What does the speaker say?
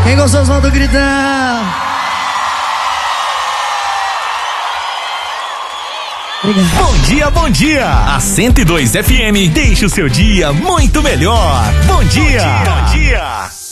Quem gostou, solta o gritão. Obrigado. Bom dia, bom dia. A 102 FM deixa o seu dia muito melhor. Bom dia. Bom dia.